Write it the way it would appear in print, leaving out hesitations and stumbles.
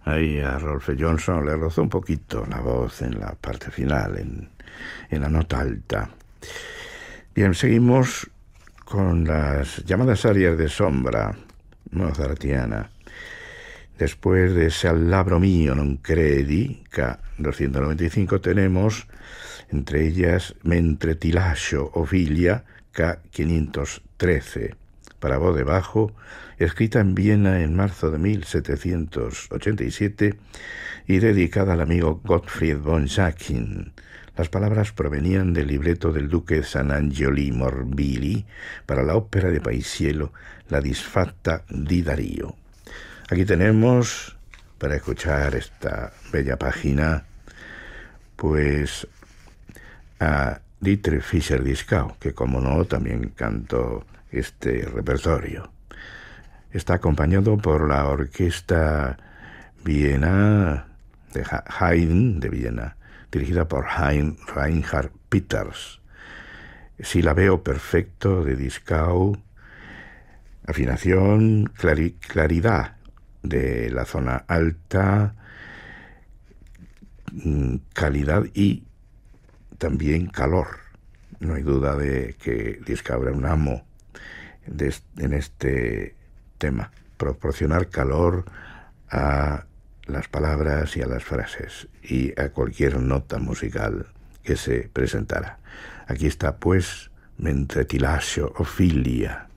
Ahí a Rolfe Johnson le rozó un poquito la voz en la parte final, en la nota alta. Bien, seguimos con las llamadas arias de sombra mozartiana. Después de ese Al labro mio non credi, K295, tenemos entre ellas Mentre ti lascio, Ofilia, K513, para voz de bajo, escrita en Viena en marzo de 1787 y dedicada al amigo Gottfried von Sachin. Las palabras provenían del libreto del duque San Angioli Morbilli para la ópera de Paisiello La disfatta di Darío. Aquí tenemos, para escuchar esta bella página, pues a Dietrich Fischer-Dieskau, que como no también cantó este repertorio. Está acompañado por la orquesta Viena de Haydn de Viena, dirigida por Reinhard Peters. Silabeo perfecto de Dieskau, afinación, claridad de la zona alta, calidad y también calor. No hay duda de que Dieskau era un amo en este tema, proporcionar calor a las palabras y a las frases y a cualquier nota musical que se presentara. Aquí está pues Mentre ti lascio, Ofilia.